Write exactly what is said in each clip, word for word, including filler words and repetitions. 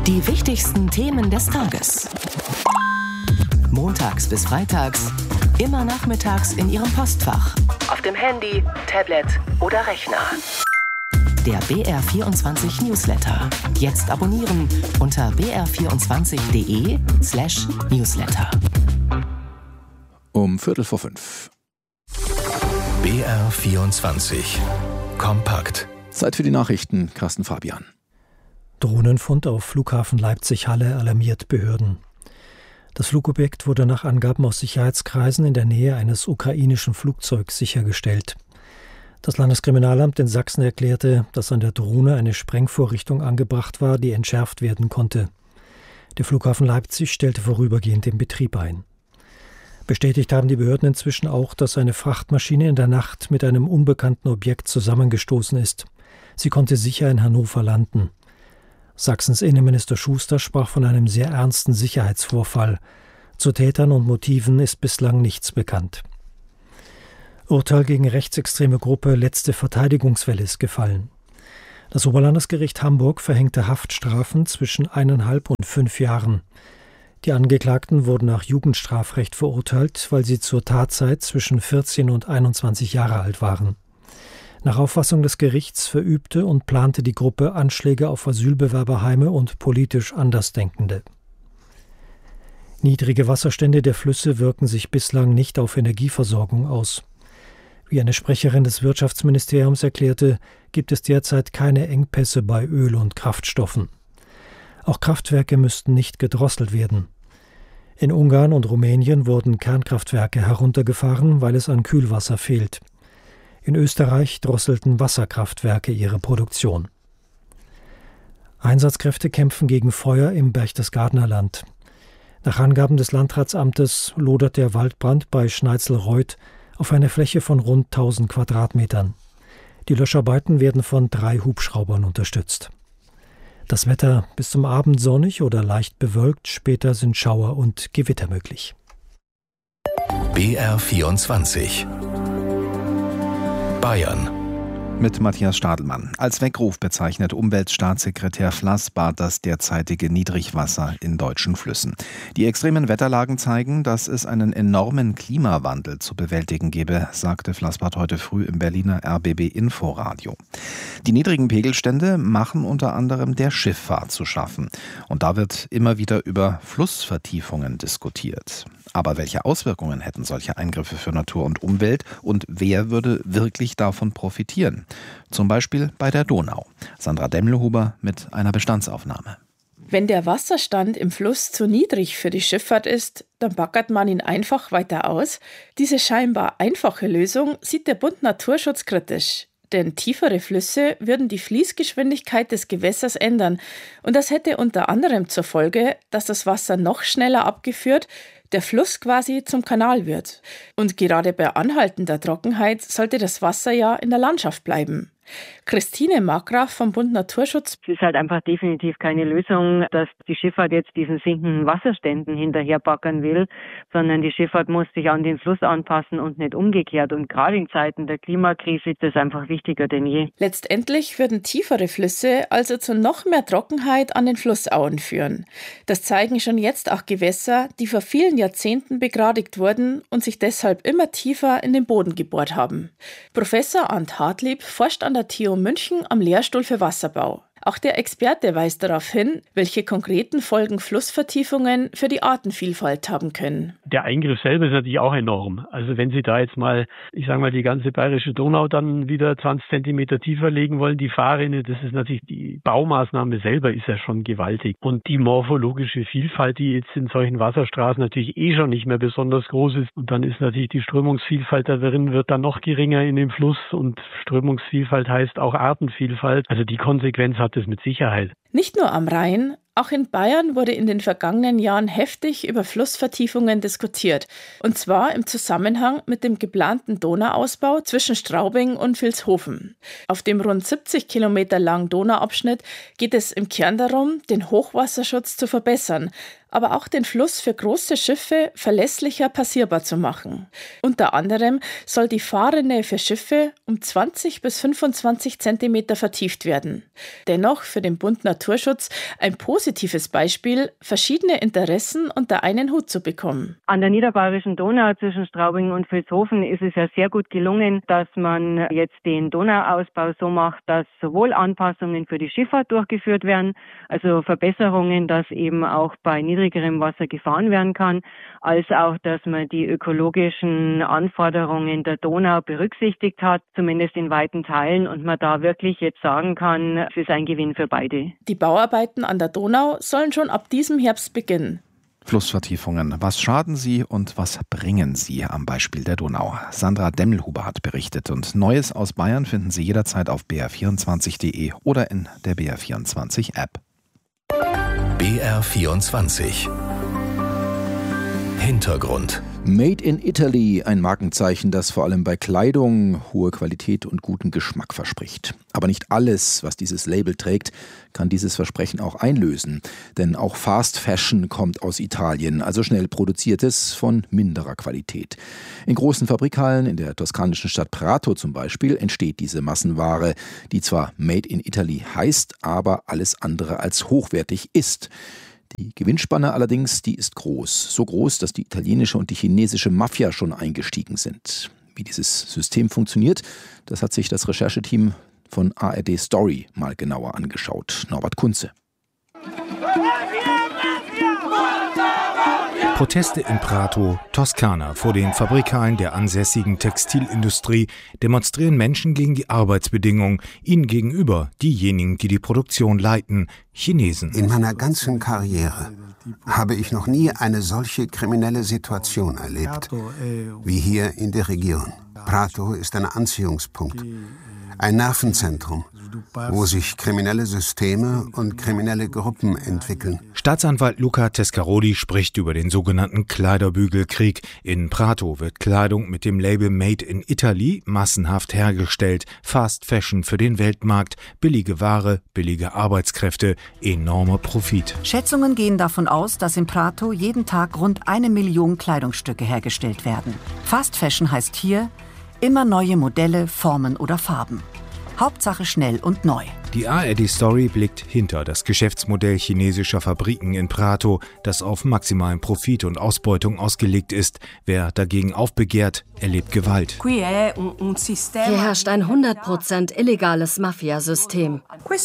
Die wichtigsten Themen des Tages. Montags bis freitags, immer nachmittags in Ihrem Postfach. Auf dem Handy, Tablet oder Rechner. Der B R vierundzwanzig Newsletter. Jetzt abonnieren unter b r vierundzwanzig punkt d e slash newsletter. Um Viertel vor fünf. B R vierundzwanzig. Kompakt. Zeit für die Nachrichten. Carsten Fabian. Drohnenfund auf Flughafen Leipzig-Halle alarmiert Behörden. Das Flugobjekt wurde nach Angaben aus Sicherheitskreisen in der Nähe eines ukrainischen Flugzeugs sichergestellt. Das Landeskriminalamt in Sachsen erklärte, dass an der Drohne eine Sprengvorrichtung angebracht war, die entschärft werden konnte. Der Flughafen Leipzig stellte vorübergehend den Betrieb ein. Bestätigt haben die Behörden inzwischen auch, dass eine Frachtmaschine in der Nacht mit einem unbekannten Objekt zusammengestoßen ist. Sie konnte sicher in Hannover landen. Sachsens Innenminister Schuster sprach von einem sehr ernsten Sicherheitsvorfall. Zu Tätern und Motiven ist bislang nichts bekannt. Urteil gegen rechtsextreme Gruppe Letzte Verteidigungswelle ist gefallen. Das Oberlandesgericht Hamburg verhängte Haftstrafen zwischen eineinhalb und fünf Jahren. Die Angeklagten wurden nach Jugendstrafrecht verurteilt, weil sie zur Tatzeit zwischen vierzehn und einundzwanzig Jahre alt waren. Nach Auffassung des Gerichts verübte und plante die Gruppe Anschläge auf Asylbewerberheime und politisch Andersdenkende. Niedrige Wasserstände der Flüsse wirken sich bislang nicht auf Energieversorgung aus. Wie eine Sprecherin des Wirtschaftsministeriums erklärte, gibt es derzeit keine Engpässe bei Öl und Kraftstoffen. Auch Kraftwerke müssten nicht gedrosselt werden. In Ungarn und Rumänien wurden Kernkraftwerke heruntergefahren, weil es an Kühlwasser fehlt. In Österreich drosselten Wasserkraftwerke ihre Produktion. Einsatzkräfte kämpfen gegen Feuer im Berchtesgadener Land. Nach Angaben des Landratsamtes lodert der Waldbrand bei Schneitzelreuth auf einer Fläche von rund tausend Quadratmetern. Die Löscharbeiten werden von drei Hubschraubern unterstützt. Das Wetter bis zum Abend sonnig oder leicht bewölkt, später sind Schauer und Gewitter möglich. B R vierundzwanzig. Bayern. Mit Matthias Stadelmann. Als Weckruf bezeichnet Umweltstaatssekretär Flassbart das derzeitige Niedrigwasser in deutschen Flüssen. Die extremen Wetterlagen zeigen, dass es einen enormen Klimawandel zu bewältigen gebe, sagte Flassbart heute früh im Berliner R B B Inforadio. Die niedrigen Pegelstände machen unter anderem der Schifffahrt zu schaffen. Und da wird immer wieder über Flussvertiefungen diskutiert. Aber welche Auswirkungen hätten solche Eingriffe für Natur und Umwelt und wer würde wirklich davon profitieren? Zum Beispiel bei der Donau. Sandra Demmelhuber mit einer Bestandsaufnahme. Wenn der Wasserstand im Fluss zu niedrig für die Schifffahrt ist, dann baggert man ihn einfach weiter aus. Diese scheinbar einfache Lösung sieht der Bund Naturschutz kritisch. Denn tiefere Flüsse würden die Fließgeschwindigkeit des Gewässers ändern. Und das hätte unter anderem zur Folge, dass das Wasser noch schneller abgeführt, der Fluss quasi zum Kanal wird. Und gerade bei anhaltender Trockenheit sollte das Wasser ja in der Landschaft bleiben. Christine Markgraf vom Bund Naturschutz. Es ist halt einfach definitiv keine Lösung, dass die Schifffahrt jetzt diesen sinkenden Wasserständen hinterherbackern will, sondern die Schifffahrt muss sich an den Fluss anpassen und nicht umgekehrt. Und gerade in Zeiten der Klimakrise ist das einfach wichtiger denn je. Letztendlich würden tiefere Flüsse also zu noch mehr Trockenheit an den Flussauen führen. Das zeigen schon jetzt auch Gewässer, die vor vielen Jahrzehnten begradigt wurden und sich deshalb immer tiefer in den Boden gebohrt haben. Professor Arndt Hartlieb forscht an der T U München am Lehrstuhl für Wasserbau. Auch der Experte weist darauf hin, welche konkreten Folgen Flussvertiefungen für die Artenvielfalt haben können. Der Eingriff selber ist natürlich auch enorm. Also wenn Sie da jetzt mal, ich sage mal, die ganze bayerische Donau dann wieder zwanzig Zentimeter tiefer legen wollen, die Fahrrinne, das ist natürlich, die Baumaßnahme selber ist ja schon gewaltig. Und die morphologische Vielfalt, die jetzt in solchen Wasserstraßen natürlich eh schon nicht mehr besonders groß ist. Und dann ist natürlich die Strömungsvielfalt darin, wird dann noch geringer in dem Fluss. Und Strömungsvielfalt heißt auch Artenvielfalt. Also die Konsequenz hat das mit Sicherheit. Nicht nur am Rhein, auch in Bayern wurde in den vergangenen Jahren heftig über Flussvertiefungen diskutiert. Und zwar im Zusammenhang mit dem geplanten Donauausbau zwischen Straubing und Vilshofen. Auf dem rund siebzig Kilometer langen Donauabschnitt geht es im Kern darum, den Hochwasserschutz zu verbessern, aber auch den Fluss für große Schiffe verlässlicher passierbar zu machen. Unter anderem soll die Fahrrinne für Schiffe um zwanzig bis fünfundzwanzig Zentimeter vertieft werden. Dennoch für den Bund Naturschutz ein positives positives Beispiel, verschiedene Interessen unter einen Hut zu bekommen. An der niederbayerischen Donau zwischen Straubing und Vilshofen ist es ja sehr gut gelungen, dass man jetzt den Donauausbau so macht, dass sowohl Anpassungen für die Schifffahrt durchgeführt werden, also Verbesserungen, dass eben auch bei niedrigerem Wasser gefahren werden kann, als auch, dass man die ökologischen Anforderungen der Donau berücksichtigt hat, zumindest in weiten Teilen, und man da wirklich jetzt sagen kann, es ist ein Gewinn für beide. Die Bauarbeiten an der Donau sollen schon ab diesem Herbst beginnen. Flussvertiefungen. Was schaden sie und was bringen sie am Beispiel der Donau? Sandra Demmelhuber hat berichtet und Neues aus Bayern finden Sie jederzeit auf b r vierundzwanzig punkt d e oder in der B R vierundzwanzig App. B R vierundzwanzig Hintergrund. Made in Italy, ein Markenzeichen, das vor allem bei Kleidung hohe Qualität und guten Geschmack verspricht. Aber nicht alles, was dieses Label trägt, kann dieses Versprechen auch einlösen. Denn auch Fast Fashion kommt aus Italien, also schnell produziertes von minderer Qualität. In großen Fabrikhallen, in der toskanischen Stadt Prato zum Beispiel, entsteht diese Massenware, die zwar Made in Italy heißt, aber alles andere als hochwertig ist. Die Gewinnspanne allerdings, die ist groß. So groß, dass die italienische und die chinesische Mafia schon eingestiegen sind. Wie dieses System funktioniert, das hat sich das Rechercheteam von A R D Story mal genauer angeschaut. Norbert Kunze. Proteste in Prato, Toskana. Vor den Fabrikhallen der ansässigen Textilindustrie demonstrieren Menschen gegen die Arbeitsbedingungen. Ihnen gegenüber diejenigen, die die Produktion leiten, Chinesen. In meiner ganzen Karriere habe ich noch nie eine solche kriminelle Situation erlebt, wie hier in der Region. Prato ist ein Anziehungspunkt, ein Nervenzentrum, wo sich kriminelle Systeme und kriminelle Gruppen entwickeln. Staatsanwalt Luca Tescarodi spricht über den sogenannten Kleiderbügelkrieg. In Prato wird Kleidung mit dem Label Made in Italy massenhaft hergestellt. Fast Fashion für den Weltmarkt, billige Ware, billige Arbeitskräfte, enormer Profit. Schätzungen gehen davon aus, dass in Prato jeden Tag rund eine Million Kleidungsstücke hergestellt werden. Fast Fashion heißt hier immer neue Modelle, Formen oder Farben. Hauptsache schnell und neu. Die A R D-Story blickt hinter das Geschäftsmodell chinesischer Fabriken in Prato, das auf maximalen Profit und Ausbeutung ausgelegt ist. Wer dagegen aufbegehrt, erlebt Gewalt. Hier herrscht ein hundert Prozent illegales Mafiasystem.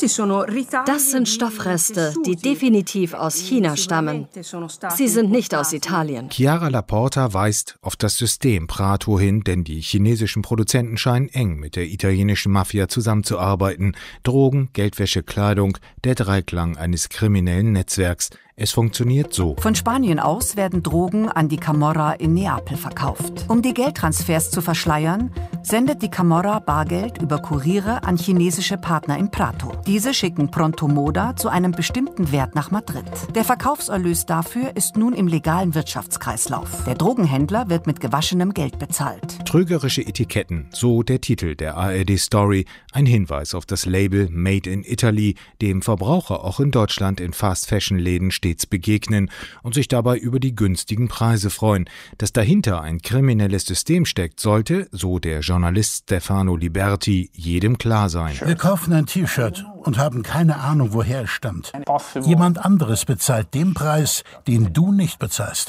Das sind Stoffreste, die definitiv aus China stammen. Sie sind nicht aus Italien. Chiara Laporta weist auf das System Prato hin, denn die chinesischen Produzenten scheinen eng mit der italienischen Mafia zusammenzuarbeiten. Drogen, Geldwäsche, Kleidung, der Dreiklang eines kriminellen Netzwerks. Es funktioniert so. Von Spanien aus werden Drogen an die Camorra in Neapel verkauft. Um die Geldtransfers zu verschleiern, sendet die Camorra Bargeld über Kuriere an chinesische Partner in Prato. Diese schicken Pronto Moda zu einem bestimmten Wert nach Madrid. Der Verkaufserlös dafür ist nun im legalen Wirtschaftskreislauf. Der Drogenhändler wird mit gewaschenem Geld bezahlt. Trügerische Etiketten, so der Titel der A R D-Story. Ein Hinweis auf das Label Made in Italy, dem Verbraucher auch in Deutschland in Fast-Fashion-Läden stets begegnen und sich dabei über die günstigen Preise freuen. Dass dahinter ein kriminelles System steckt, sollte, so der Journalist Stefano Liberti, jedem klar sein. Wir kaufen ein T-Shirt und haben keine Ahnung, woher es stammt. Jemand anderes bezahlt den Preis, den du nicht bezahlst.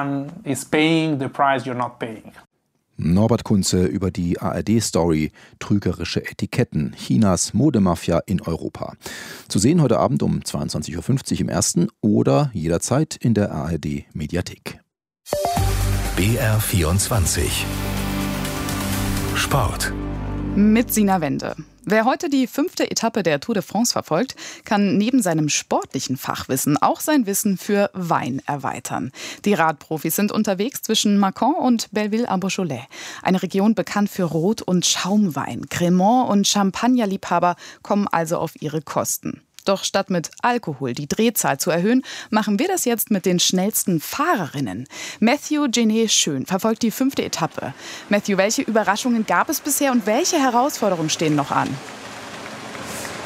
Norbert Kunze über die A R D-Story Trügerische Etiketten, Chinas Modemafia in Europa. Zu sehen heute Abend um zweiundzwanzig Uhr fünfzig im Ersten oder jederzeit in der A R D-Mediathek. B R vierundzwanzig Sport. Mit Sina Wende. Wer heute die fünfte Etappe der Tour de France verfolgt, kann neben seinem sportlichen Fachwissen auch sein Wissen für Wein erweitern. Die Radprofis sind unterwegs zwischen Mâcon und Belleville-en-Beaujolais. Eine Region bekannt für Rot- und Schaumwein. Cremant- und Champagnerliebhaber kommen also auf ihre Kosten. Doch statt mit Alkohol die Drehzahl zu erhöhen, machen wir das jetzt mit den schnellsten Fahrerinnen. Matthew Genet-Schön verfolgt die fünfte Etappe. Matthew, welche Überraschungen gab es bisher und welche Herausforderungen stehen noch an?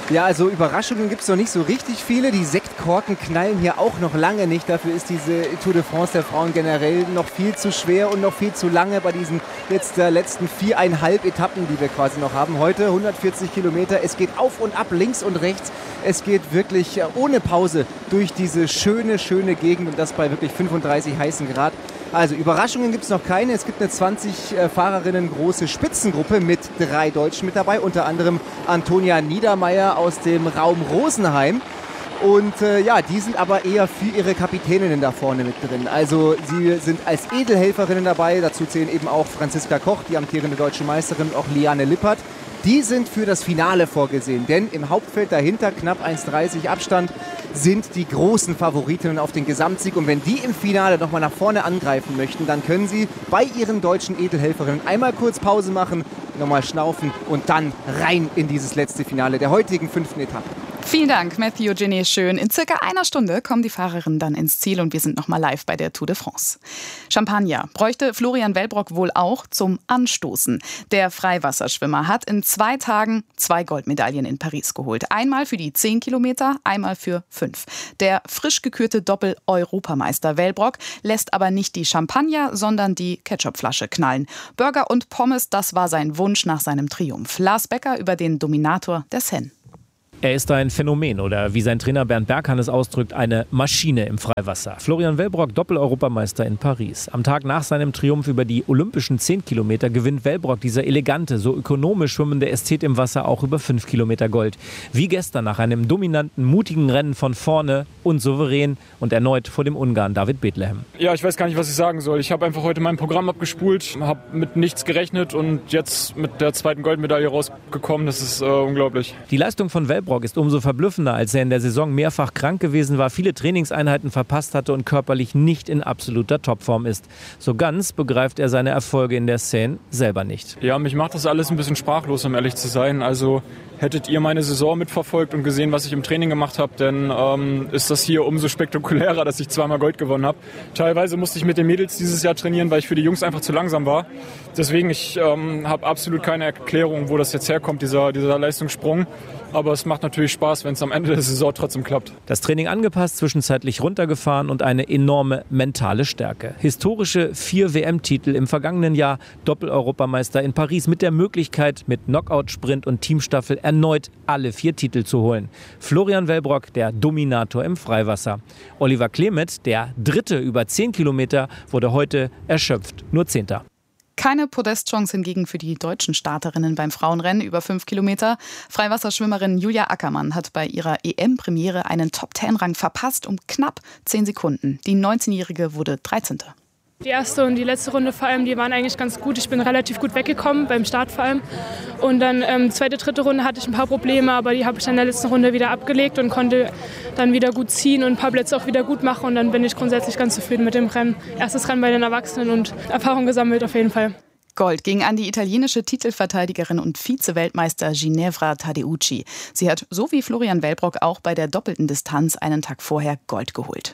Ja, also Überraschungen gibt es noch nicht so richtig viele. Die Sektkorken knallen hier auch noch lange nicht. Dafür ist diese Tour de France der Frauen generell noch viel zu schwer und noch viel zu lange bei diesen jetzt äh, letzten viereinhalb Etappen, die wir quasi noch haben. Heute hundertvierzig Kilometer. Es geht auf und ab, links und rechts. Es geht wirklich äh, ohne Pause durch diese schöne, schöne Gegend und das bei wirklich fünfunddreißig heißen Grad. Also Überraschungen gibt es noch keine. Es gibt eine zwanzig äh, Fahrerinnen große Spitzengruppe mit drei Deutschen mit dabei, unter anderem Antonia Niedermeyer aus dem Raum Rosenheim. Und äh, ja, die sind aber eher für ihre Kapitäninnen da vorne mit drin. Also sie sind als Edelhelferinnen dabei. Dazu zählen eben auch Franziska Koch, die amtierende deutsche Meisterin, und auch Liane Lippert. Die sind für das Finale vorgesehen, denn im Hauptfeld dahinter, knapp eins dreißig Abstand, sind die großen Favoritinnen auf den Gesamtsieg. Und wenn die im Finale nochmal nach vorne angreifen möchten, dann können sie bei ihren deutschen Edelhelferinnen einmal kurz Pause machen, nochmal schnaufen und dann rein in dieses letzte Finale der heutigen fünften Etappe. Vielen Dank, Matthew Genie. Schön. In circa einer Stunde kommen die Fahrerinnen dann ins Ziel und wir sind nochmal live bei der Tour de France. Champagner bräuchte Florian Wellbrock wohl auch zum Anstoßen. Der Freiwasserschwimmer hat in zwei Tagen zwei Goldmedaillen in Paris geholt. Einmal für die zehn Kilometer, einmal für fünf. Der frisch gekürte Doppel-Europameister Wellbrock lässt aber nicht die Champagner, sondern die Ketchupflasche knallen. Burger und Pommes, das war sein Wunsch nach seinem Triumph. Lars Becker über den Dominator der Seine. Er ist ein Phänomen oder wie sein Trainer Bernd Berghann es ausdrückt, eine Maschine im Freiwasser. Florian Wellbrock, Doppel-Europameister in Paris. Am Tag nach seinem Triumph über die olympischen zehn Kilometer gewinnt Wellbrock, dieser elegante, so ökonomisch schwimmende Ästhet im Wasser, auch über fünf Kilometer Gold. Wie gestern nach einem dominanten, mutigen Rennen von vorne und souverän und erneut vor dem Ungarn David Bethlehem. Ja, ich weiß gar nicht, was ich sagen soll. Ich habe einfach heute mein Programm abgespult, habe mit nichts gerechnet und jetzt mit der zweiten Goldmedaille rausgekommen. Das ist äh, unglaublich. Die Leistung von Wellbrock ist umso verblüffender, als er in der Saison mehrfach krank gewesen war, viele Trainingseinheiten verpasst hatte und körperlich nicht in absoluter Topform ist. So ganz begreift er seine Erfolge in der Seine selber nicht. Ja, mich macht das alles ein bisschen sprachlos, um ehrlich zu sein. Also hättet ihr meine Saison mitverfolgt und gesehen, was ich im Training gemacht habe, dann ähm, ist das hier umso spektakulärer, dass ich zweimal Gold gewonnen habe. Teilweise musste ich mit den Mädels dieses Jahr trainieren, weil ich für die Jungs einfach zu langsam war. Deswegen, ich ähm, habe absolut keine Erklärung, wo das jetzt herkommt, dieser, dieser Leistungssprung. Aber es macht natürlich Spaß, wenn es am Ende der Saison trotzdem klappt. Das Training angepasst, zwischenzeitlich runtergefahren und eine enorme mentale Stärke. Historische vier W M-Titel im vergangenen Jahr, Doppel-Europameister in Paris mit der Möglichkeit, mit Knockout-Sprint und Teamstaffel erneut alle vier Titel zu holen. Florian Wellbrock, der Dominator im Freiwasser. Oliver Klemet, der Dritte über zehn Kilometer, wurde heute erschöpft, nur Zehnter. Keine Podestchance hingegen für die deutschen Starterinnen beim Frauenrennen über fünf Kilometer. Freiwasserschwimmerin Julia Ackermann hat bei ihrer E M-Premiere einen Top-Zehn-Rang verpasst um knapp zehn Sekunden. Die neunzehnjährige wurde dreizehnte Die erste und die letzte Runde vor allem, die waren eigentlich ganz gut. Ich bin relativ gut weggekommen, beim Start vor allem. Und dann ähm, zweite, dritte Runde hatte ich ein paar Probleme, aber die habe ich dann in der letzten Runde wieder abgelegt und konnte dann wieder gut ziehen und ein paar Plätze auch wieder gut machen. Und dann bin ich grundsätzlich ganz zufrieden mit dem Rennen. Erstes Rennen bei den Erwachsenen und Erfahrung gesammelt auf jeden Fall. Gold ging an die italienische Titelverteidigerin und Vize-Weltmeister Ginevra Tadeucci. Sie hat, so wie Florian Wellbrock, auch bei der doppelten Distanz einen Tag vorher Gold geholt.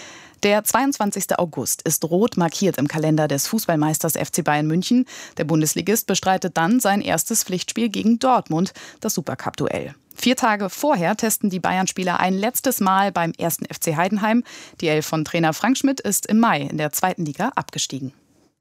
Der zweiundzwanzigste August ist rot markiert im Kalender des Fußballmeisters F C Bayern München. Der Bundesligist bestreitet dann sein erstes Pflichtspiel gegen Dortmund, das Supercup-Duell. Vier Tage vorher testen die Bayern-Spieler ein letztes Mal beim ersten F C Heidenheim. Die Elf von Trainer Frank Schmidt ist im Mai in der zweiten Liga abgestiegen.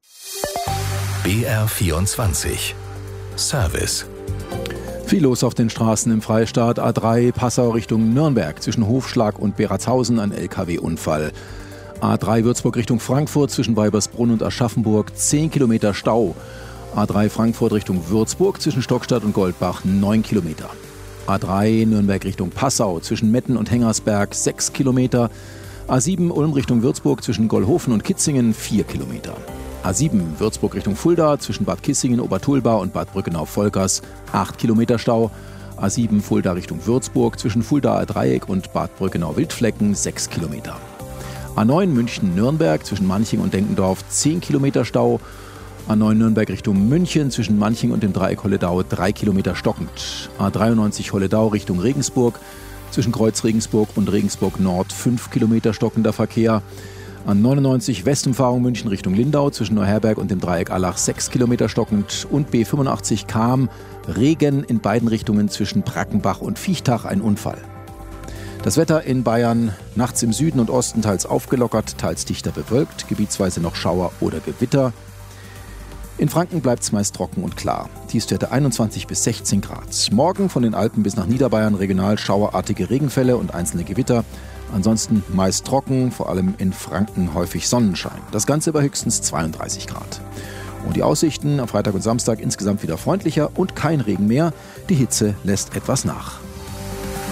B R vierundzwanzig Service. Viel los auf den Straßen im Freistaat. A drei Passau Richtung Nürnberg. Zwischen Hofschlag und Beratshausen ein L K W-Unfall. A drei Würzburg Richtung Frankfurt zwischen Weibersbrunn und Aschaffenburg zehn Kilometer Stau. A drei Frankfurt Richtung Würzburg zwischen Stockstadt und Goldbach neun Kilometer. A drei Nürnberg Richtung Passau zwischen Metten und Hengersberg sechs Kilometer. A sieben Ulm Richtung Würzburg zwischen Gollhofen und Kitzingen vier Kilometer. A sieben Würzburg Richtung Fulda zwischen Bad Kissingen, Obertulba und Bad Brückenau-Volkers acht Kilometer Stau. A sieben Fulda Richtung Würzburg zwischen Fuldaer Dreieck und Bad Brückenau-Wildflecken sechs Kilometer. A neun München-Nürnberg zwischen Manching und Denkendorf zehn Kilometer Stau. A neun Nürnberg Richtung München zwischen Manching und dem Dreieck Holledau drei Kilometer stockend. A dreiundneunzig Holledau Richtung Regensburg zwischen Kreuz Regensburg und Regensburg Nord fünf Kilometer stockender Verkehr. A neunundneunzig Westumfahrung München Richtung Lindau zwischen Neuherberg und dem Dreieck Allach sechs Kilometer stockend und B fünfundachtzig Cham Regen in beiden Richtungen zwischen Brackenbach und Viechtach ein Unfall. Das Wetter in Bayern nachts im Süden und Osten teils aufgelockert, teils dichter bewölkt, gebietsweise noch Schauer oder Gewitter. In Franken bleibt es meist trocken und klar. Tiefstwerte einundzwanzig bis sechzehn Grad. Morgen von den Alpen bis nach Niederbayern regional schauerartige Regenfälle und einzelne Gewitter. Ansonsten meist trocken, vor allem in Franken häufig Sonnenschein. Das Ganze bei höchstens zweiunddreißig Grad. Und die Aussichten am Freitag und Samstag insgesamt wieder freundlicher und kein Regen mehr. Die Hitze lässt etwas nach.